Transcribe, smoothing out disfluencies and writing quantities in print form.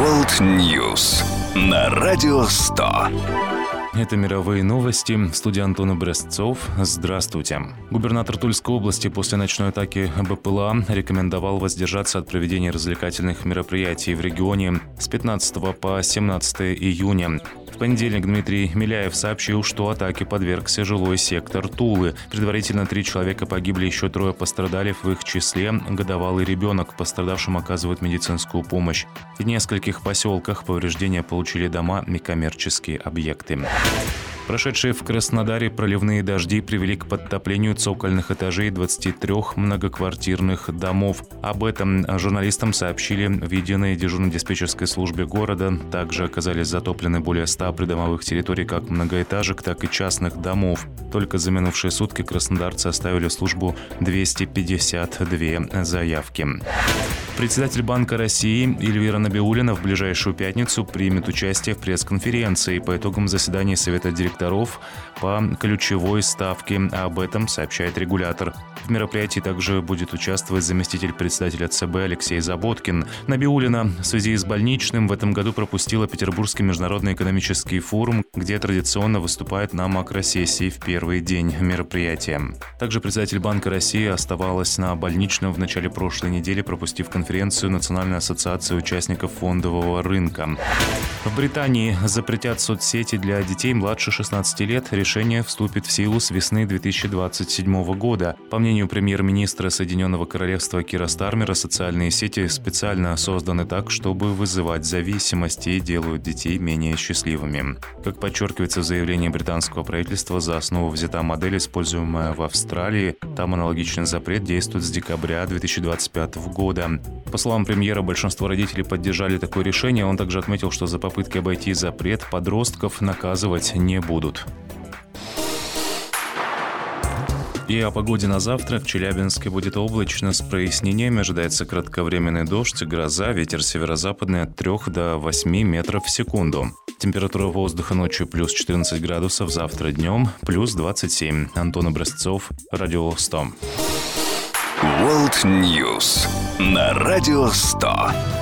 World News на Радио 100. Это мировые новости. В студии Антон Образцов. Здравствуйте. Губернатор Тульской области после ночной атаки БПЛА рекомендовал воздержаться от проведения развлекательных мероприятий в регионе с 15 по 17 июня. В понедельник Дмитрий Миляев сообщил, что атаке подвергся жилой сектор Тулы. Предварительно 3 человека погибли, еще 3 пострадали, в их числе годовалый ребенок. Пострадавшим оказывают медицинскую помощь. В нескольких поселках повреждения получили дома и коммерческие объекты. Прошедшие в Краснодаре проливные дожди привели к подтоплению цокольных этажей 23 многоквартирных домов. Об этом журналистам сообщили в единой дежурно-диспетчерской службе города. Также оказались затоплены более 100 придомовых территорий как многоэтажек, так и частных домов. Только за минувшие сутки краснодарцы оставили в службу 252 заявки. Председатель Банка России Эльвира Набиуллина в ближайшую пятницу примет участие в пресс-конференции по итогам заседания Совета директоров по ключевой ставке. Об этом сообщает регулятор. В мероприятии также будет участвовать заместитель председателя ЦБ Алексей Заботкин. Набиуллина в связи с больничным в этом году пропустила Петербургский международный экономический форум, где традиционно выступает на макросессии в первый день мероприятия. Также председатель Банка России оставалась на больничном в начале прошлой недели, пропустив конференцию Национальной ассоциации участников фондового рынка. В Британии запретят соцсети для детей младше 16 лет. Решение вступит в силу с весны 2027 года. По мнению премьер-министра Соединенного Королевства Кира Стармера, социальные сети специально созданы так, чтобы вызывать зависимость и делают детей менее счастливыми. Как подчеркивается в заявлении британского правительства, за основу взята модель, используемая в Австралии. Там аналогичный запрет действует с декабря 2025 года. По словам премьера, большинство родителей поддержали такое решение. Он также отметил, что за попытки обойти запрет подростков наказывать не будут. И о погоде на завтра. В Челябинске будет облачно с прояснениями. Ожидается кратковременный дождь, гроза, ветер северо-западный от 3 до 8 метров в секунду. Температура воздуха ночью плюс 14 градусов, завтра днем плюс 27. Антон Образцов, Радио 100. World News на Радио 100.